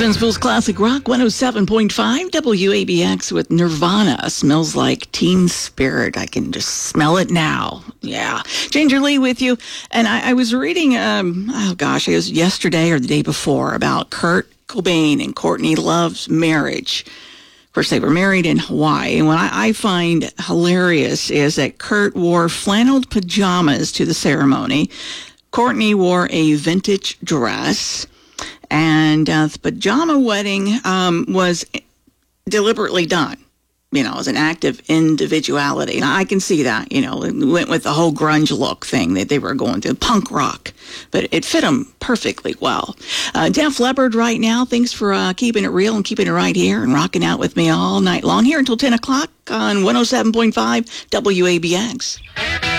Evansville's Classic Rock 107.5 WABX with Nirvana. Smells like Teen Spirit. I can just smell it now. Yeah. Ginger Lee with you. And I was reading, it was yesterday or the day before about Kurt Cobain and Courtney Love's marriage. Of course, they were married in Hawaii. And what I find hilarious is that Kurt wore flannel pajamas to the ceremony. Courtney wore a vintage dress. And the pajama wedding was deliberately done, as an act of individuality. And I can see that, it went with the whole grunge look thing that they were going to, punk rock. But it fit them perfectly well. Def Leppard right now, thanks for keeping it real and keeping it right here and rocking out with me all night long here until 10 o'clock on 107.5 WABX.